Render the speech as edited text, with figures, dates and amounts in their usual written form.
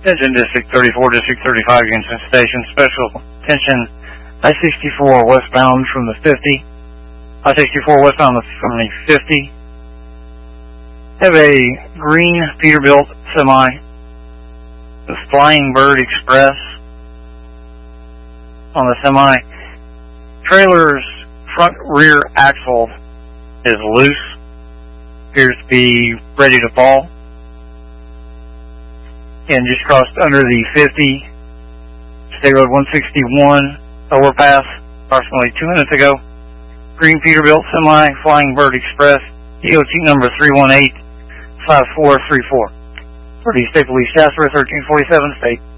Attention District 34, District 35, Houston Station. Special attention, I-64 westbound from the 50. I-64 westbound from the 50. Have a green Peterbilt semi. The Flying Bird Express on the semi. Trailer's front rear axle is loose. Appears to be ready to fall. And just crossed under the 50, State Road 161 overpass approximately 2 minutes ago. Green Peterbilt semi, Flying Bird Express, DOT number 3185434. For the State Police Jasper, 1347 State.